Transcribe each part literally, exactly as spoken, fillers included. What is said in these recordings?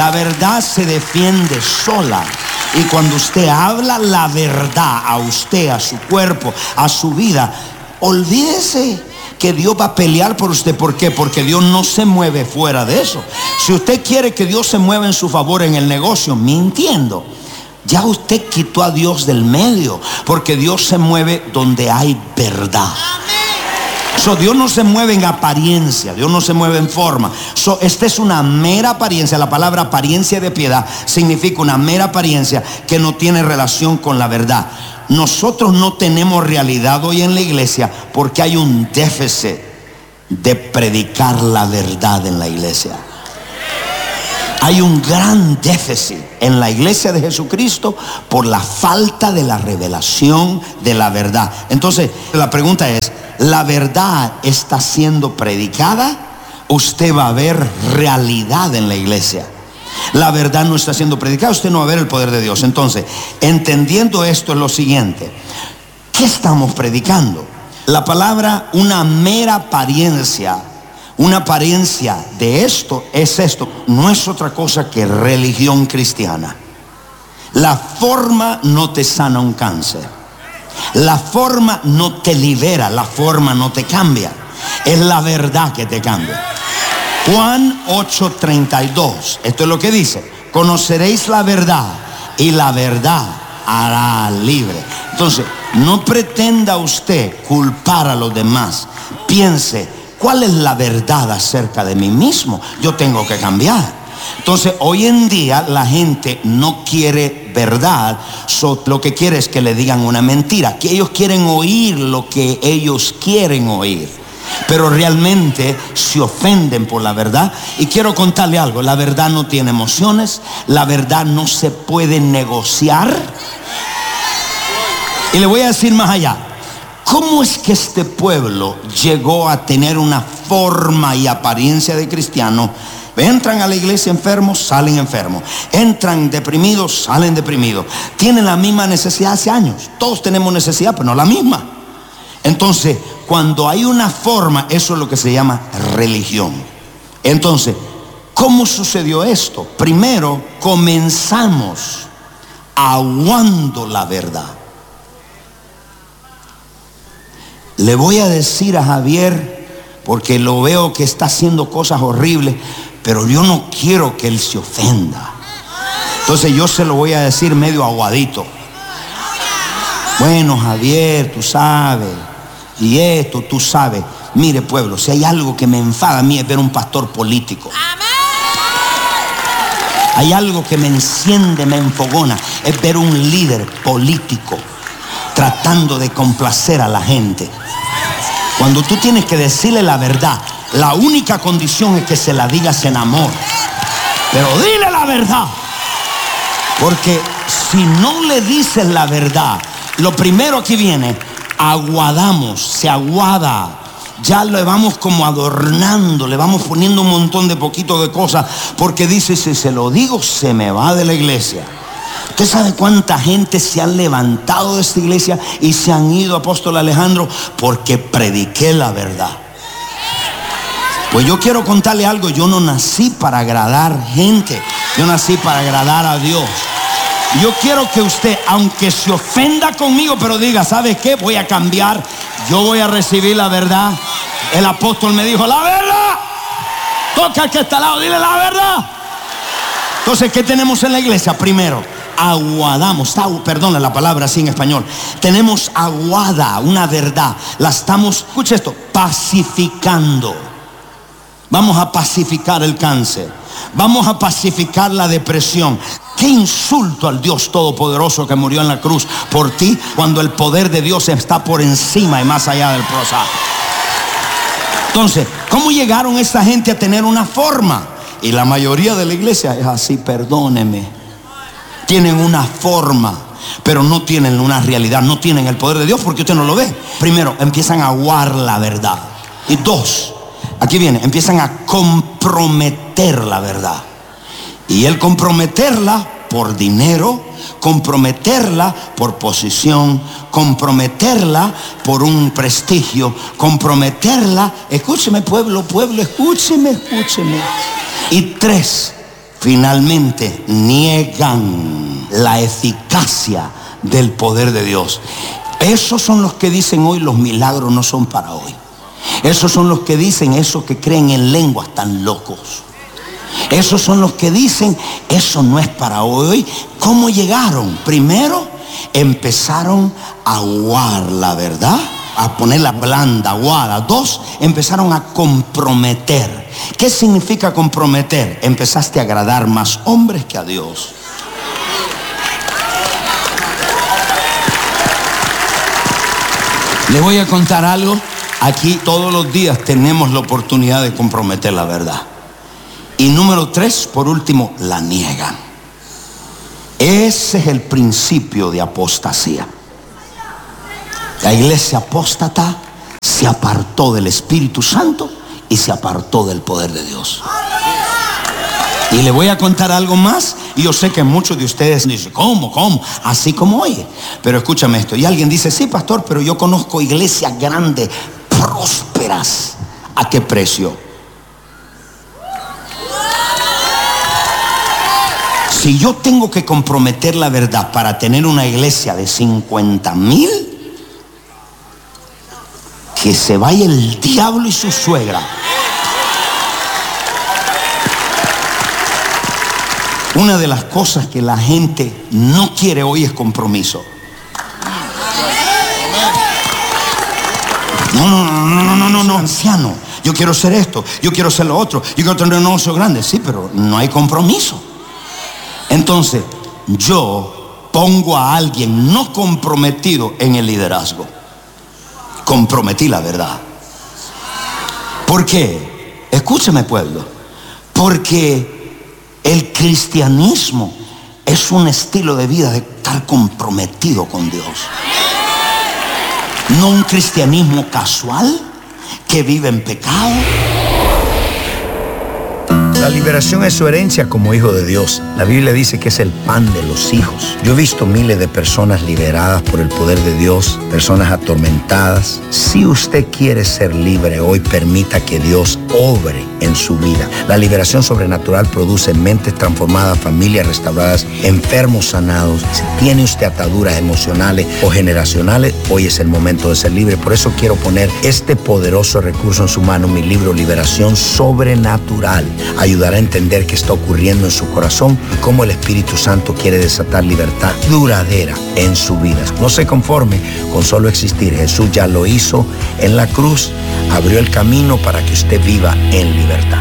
La verdad se defiende sola. Y cuando usted habla la verdad a usted, a su cuerpo, a su vida, olvídese que Dios va a pelear por usted. ¿Por qué? Porque Dios no se mueve fuera de eso. Si usted quiere que Dios se mueva en su favor en el negocio, mintiendo, ya usted quitó a Dios del medio, porque Dios se mueve donde hay verdad. So, Dios no se mueve en apariencia, Dios no se mueve en forma. So, esta es una mera apariencia. La palabra apariencia de piedad significa una mera apariencia que no tiene relación con la verdad. Nosotros no tenemos realidad hoy en la iglesia porque hay un déficit de predicar la verdad en la iglesia. Hay un gran déficit en la iglesia de Jesucristo por la falta de la revelación de la verdad. Entonces, la pregunta es, ¿la verdad está siendo predicada? Usted va a ver realidad en la iglesia. La verdad no está siendo predicada, usted no va a ver el poder de Dios. Entonces, entendiendo esto es lo siguiente: ¿qué estamos predicando? La palabra una mera apariencia, una apariencia de esto es esto, no es otra cosa que religión cristiana. La forma no te sana un cáncer, la forma no te libera, la forma no te cambia, es la verdad que te cambia. Juan ocho treinta y dos, esto es lo que dice: conoceréis la verdad y la verdad hará libre. Entonces, no pretenda usted culpar a los demás. Piense, ¿cuál es la verdad acerca de mí mismo? Yo tengo que cambiar. Entonces, hoy en día la gente no quiere verdad, so, lo que quiere es que le digan una mentira, que ellos quieren oír lo que ellos quieren oír, pero realmente se ofenden por la verdad. Y quiero contarle algo: la verdad no tiene emociones, la verdad no se puede negociar. Y le voy a decir más allá: ¿cómo es que este pueblo llegó a tener una forma y apariencia de cristiano? Entran a la iglesia enfermos, salen enfermos. Entran deprimidos, salen deprimidos. Tienen la misma necesidad hace años. Todos tenemos necesidad, pero no la misma. Entonces, cuando hay una forma, eso es lo que se llama religión. Entonces, ¿cómo sucedió esto? Primero, comenzamos aguando la verdad. Le voy a decir a Javier, porque lo veo que está haciendo cosas horribles, pero yo no quiero que él se ofenda. Entonces yo se lo voy a decir medio aguadito. Bueno, Javier, tú sabes, y esto, tú sabes. Mire, pueblo, si hay algo que me enfada a mí es ver un pastor político. Hay algo que me enciende, me enfogona, es ver un líder político tratando de complacer a la gente. Cuando tú tienes que decirle la verdad, la única condición es que se la digas en amor. Pero dile la verdad, porque si no le dices la verdad, lo primero que viene, aguadamos, se aguada. Ya le vamos como adornando, le vamos poniendo un montón de poquito de cosas, porque dice, si se lo digo, se me va de la iglesia. ¿Usted sabe cuánta gente se han levantado de esta iglesia y se han ido, apóstol Alejandro, porque prediqué la verdad? Pues yo quiero contarle algo: yo no nací para agradar gente, yo nací para agradar a Dios. Yo quiero que usted, aunque se ofenda conmigo, pero diga, ¿sabe qué? Voy a cambiar, yo voy a recibir la verdad. El apóstol me dijo, la verdad. Toca al que está al lado, dile la verdad. Entonces, ¿qué tenemos en la iglesia? Primero, aguadamos, perdón la palabra así en español. Tenemos aguada, una verdad. La estamos, escuche esto, pacificando. Vamos a pacificar el cáncer. Vamos a pacificar la depresión. Qué insulto al Dios Todopoderoso que murió en la cruz por ti, cuando el poder de Dios está por encima y más allá del prosapio. Entonces, ¿cómo llegaron esta gente a tener una forma? Y la mayoría de la iglesia es así, perdóneme. Tienen una forma, pero no tienen una realidad, no tienen el poder de Dios, porque usted no lo ve. Primero, empiezan a aguar la verdad. Y dos, aquí viene, empiezan a comprometer la verdad. Y el comprometerla por dinero, comprometerla por posición, comprometerla por un prestigio, comprometerla, escúcheme pueblo, pueblo, escúcheme, escúcheme. Y tres, finalmente niegan la eficacia del poder de Dios. Esos son los que dicen hoy los milagros no son para hoy. Esos son los que dicen, esos que creen en lenguas tan locos. Esos son los que dicen, eso no es para hoy. ¿Cómo llegaron? Primero, empezaron a aguar la verdad, a ponerla blanda, aguada. Dos, empezaron a comprometer. ¿Qué significa comprometer? Empezaste a agradar más hombres que a Dios. Les voy a contar algo. Aquí todos los días tenemos la oportunidad de comprometer la verdad. Y número tres, por último, la niegan. Ese es el principio de apostasía. La iglesia apóstata se apartó del Espíritu Santo y se apartó del poder de Dios. Y le voy a contar algo más. Y yo sé que muchos de ustedes dicen, ¿cómo? ¿Cómo? Así como oye. Pero escúchame esto. Y alguien dice, sí, pastor, pero yo conozco iglesias grandes, prósperas. ¿A qué precio? Si yo tengo que comprometer la verdad para tener una iglesia de cincuenta mil, que se vaya el diablo y su suegra. Una de las cosas que la gente no quiere hoy es compromiso. No, no, no, no, no, no, no, no, anciano. Yo quiero ser esto, yo quiero ser lo otro, yo quiero tener un negocio grande. Sí, pero no hay compromiso. Entonces, yo pongo a alguien no comprometido en el liderazgo. Comprometí la verdad. ¿Por qué? Escúcheme, pueblo. Porque el cristianismo es un estilo de vida de estar comprometido con Dios. No un cristianismo casual que vive en pecado. La liberación es su herencia como hijo de Dios. La Biblia dice que es el pan de los hijos. Yo he visto miles de personas liberadas por el poder de Dios, personas atormentadas. Si usted quiere ser libre hoy, permita que Dios obre en su vida. La liberación sobrenatural produce mentes transformadas, familias restauradas, enfermos sanados. Si tiene usted ataduras emocionales o generacionales, hoy es el momento de ser libre. Por eso quiero poner este poderoso recurso en su mano, mi libro Liberación Sobrenatural. Ayudará a entender qué está ocurriendo en su corazón y cómo el Espíritu Santo quiere desatar libertad duradera en su vida. No se conforme con solo existir. Jesús ya lo hizo en la cruz, abrió el camino para que usted viva en libertad.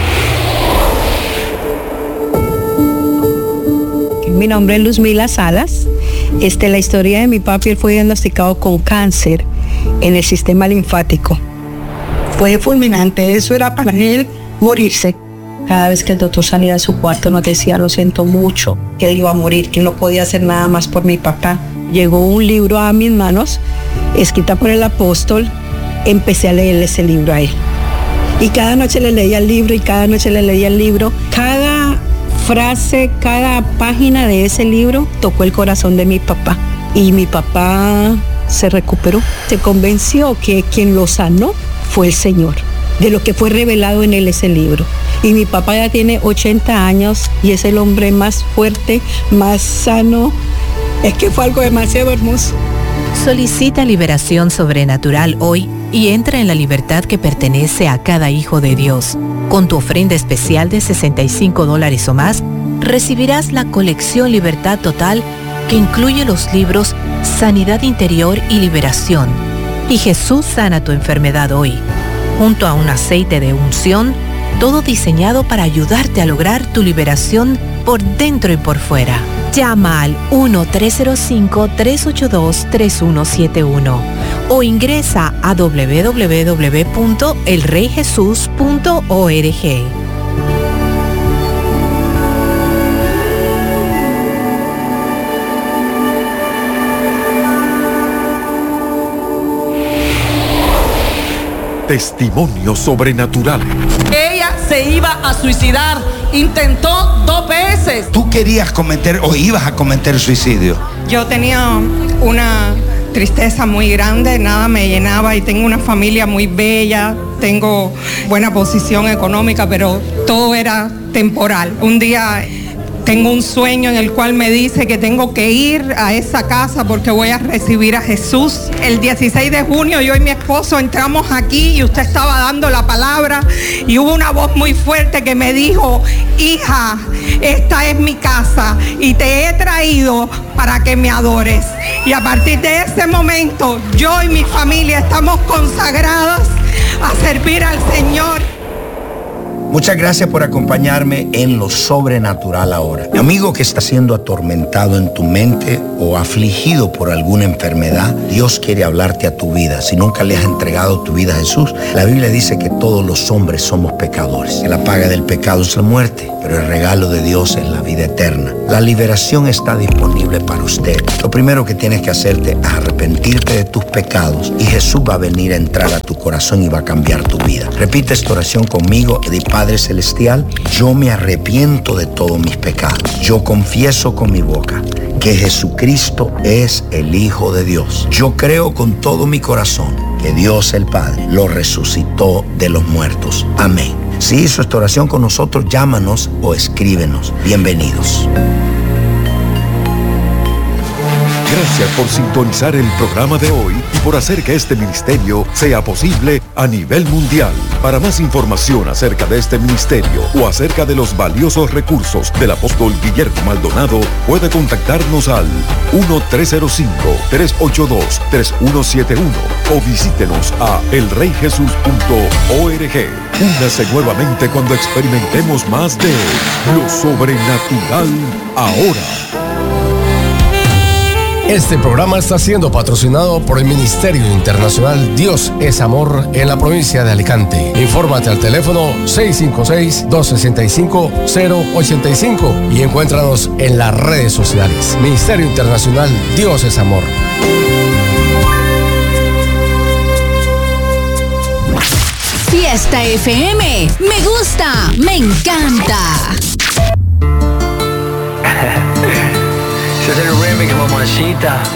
Mi nombre es Luzmila Salas. Este, la historia de mi papi, él fue diagnosticado con cáncer en el sistema linfático. Fue fulminante, eso era para él morirse. Cada vez que el doctor salía de su cuarto nos decía, lo siento mucho, que él iba a morir, que no podía hacer nada más por mi papá. Llegó un libro a mis manos, escrita por el apóstol. Empecé a leer ese libro a él. Y cada noche le leía el libro y cada noche le leía el libro. Cada frase, cada página de ese libro tocó el corazón de mi papá. Y mi papá se recuperó. Se convenció que quien lo sanó fue el Señor, de lo que fue revelado en él ese libro. Y mi papá ya tiene ochenta años y es el hombre más fuerte, más sano. Es que fue algo demasiado hermoso. Solicita liberación sobrenatural hoy y entra en la libertad que pertenece a cada hijo de Dios. Con tu ofrenda especial de sesenta y cinco dólares o más, recibirás la colección Libertad Total, que incluye los libros Sanidad Interior y Liberación y Jesús sana tu enfermedad hoy, junto a un aceite de unción, todo diseñado para ayudarte a lograr tu liberación por dentro y por fuera. Llama al uno tres cero cinco, tres ocho dos, tres uno siete uno o ingresa a doble u doble u doble u punto el rey jesús punto org. Testimonio sobrenatural. Ella se iba a suicidar, intentó dos veces. Tú querías cometer o ibas a cometer suicidio. Yo tenía una tristeza muy grande, nada me llenaba y tengo una familia muy bella, tengo buena posición económica, pero todo era temporal. Un día tengo un sueño en el cual me dice que tengo que ir a esa casa porque voy a recibir a Jesús. El dieciséis de junio yo y mi esposo entramos aquí y usted estaba dando la palabra y hubo una voz muy fuerte que me dijo: hija, esta es mi casa y te he traído para que me adores. Y a partir de ese momento yo y mi familia estamos consagradas a servir al Señor. Muchas gracias por acompañarme en Lo Sobrenatural ahora. Mi amigo que está siendo atormentado en tu mente o afligido por alguna enfermedad, Dios quiere hablarte a tu vida. Si nunca le has entregado tu vida a Jesús, la Biblia dice que todos los hombres somos pecadores. Que la paga del pecado es la muerte, pero el regalo de Dios es la vida eterna. La liberación está disponible para usted. Lo primero que tienes que hacerte es arrepentirte de tus pecados y Jesús va a venir a entrar a tu corazón y va a cambiar tu vida. Repite esta oración conmigo y di: Padre Celestial, yo me arrepiento de todos mis pecados. Yo confieso con mi boca que Jesucristo es el Hijo de Dios. Yo creo con todo mi corazón que Dios el Padre lo resucitó de los muertos. Amén. Si hizo esta oración con nosotros, llámanos o escríbenos. Bienvenidos. Gracias por sintonizar el programa de hoy y por hacer que este ministerio sea posible a nivel mundial. Para más información acerca de este ministerio o acerca de los valiosos recursos del apóstol Guillermo Maldonado, puede contactarnos al uno tres cero cinco, tres ocho dos, tres uno siete uno o visítenos a el rey jesús punto org. Únase nuevamente cuando experimentemos más de Lo Sobrenatural ahora. Este programa está siendo patrocinado por el Ministerio Internacional Dios es Amor en la provincia de Alicante. Infórmate al teléfono seis cinco seis, dos seis cinco, cero ocho cinco y encuéntranos en las redes sociales. Ministerio Internacional Dios es Amor. Fiesta F M, me gusta, me encanta. Ese es el remix, mamacita.